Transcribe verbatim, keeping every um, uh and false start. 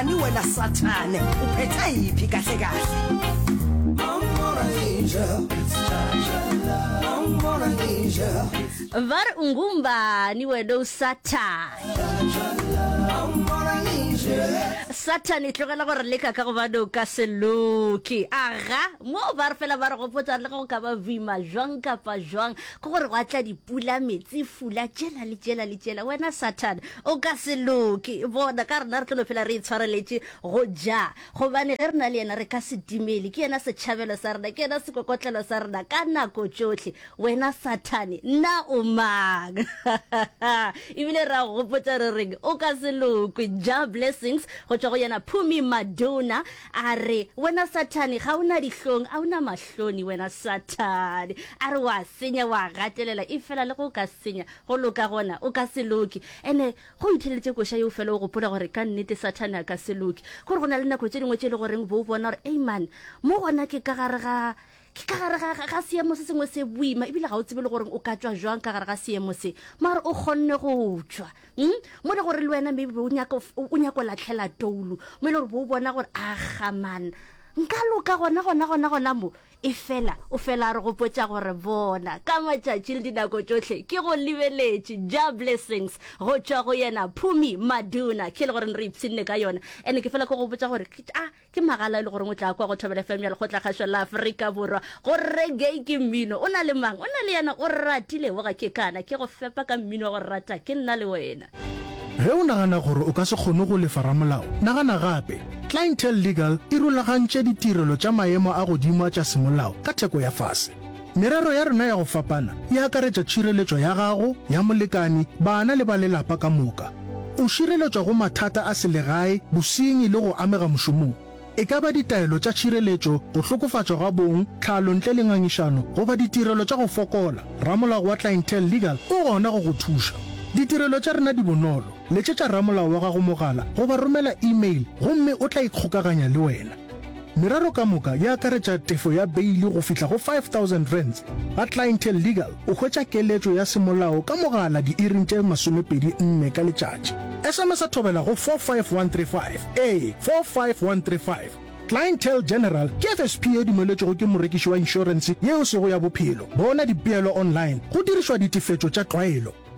Ani wena Sathane uphethe yiphi kahle kahle? Var ungumbani wena uSathane. Sathane e tlogela gore leka ka go bana o ka se loke. Aga mo ba re fela ba re go potsa le go ka ba vima jwang kapa jwang go gore wa tla dipula metsi fula tjela le tjela le tjela wena Sathane o ka se loke. Bona ka rena re tlo phela re itshwareletse go ja go bane ge re na le yena re ka se dimele ke yena se tšhabelo sa rena ke yena se kokotlelo sa rena ka nako tsotlhe wena Sathane nna o mang. Ibile ra go potsa re reng o ka se loke. Ja blessings go tswa go yena Phumi Maduna a re wena Sathane ga una dihlong a una mahloni wena Sathane a re wa senya wa gatelela e fela le go ka senya go loka gona o ka se loke ene go itheletse go sha yo fela go pola gore ka nnete Sathane a ka se loke go re go na le nako tse dingwe tse le gore bo bona gore hey man mo gona ke ka gare ga ke ka gare ga ga seemo se sengwe se buima e bile ga o tsebe le gore o ka tswa jwang ka gare ga seemo se mara o kgonne go tswa hm mo le gore le wena maybe o nyaka o nyaka la tlhela toulu mo le gore bo bona gore a gaman nka loka gona gona gona gona mo e fela o fela re go potsa gore bona ka matšatši le dinako tsotlhe ke go lebeletse ja blessings go tswa go yena Phumi Maduna ke le gore re ipshinne ka yona ene ke fela go go potsa gore a ke magala le gore o tla kwa go thobela F M ya le go tla kgašwa la Afrika Borwa go reggae ke mmino o na le mang o na le yena o ratile wa ga ke kana ke go fepa ka mmino go rata ke nna le wena. Ge o nagana gore o ka se kgone go lefa ramolao nagana gape Clientele Legal e rulagantše ditirelo tša maemo a godimo tša semolao ka theko ya fase. Merero ya rena ya go fapana e akaretša tšhireletšo ya gago ya molekani bana le ba lelapa ka moka. O šireletšwa go mathata a selegae bosenyi le go amega mošomong. E ka ba ditaelo tša tšhireletšo go hlokofatšwa ga bong tlhalo ntle le ngangišano go ba ditirelo tša go fokola. Ramolao wa Clientele Legal o gona go go thuša. Ditirelo tša rena di bonolo letšetša ramolao wa gago mogala go ba romela email gomme o tla ikgokaganya le wena. Merero ka moka ya akaretša tefo ya beili go fihla go five thousand rands. Ga Clientele Legal o hwetša keletšo ya semolao ka mogala diiring tše masomepedi nne ka letšatši. S M S a thobela go four five one three five a four five one three five. Clientele General ke F S P e dumeletšego ke morekiši wa insurance yeo sego ya bophelo. Bona dipeelo online go dirišwa ditefetšo tša tlwaelo.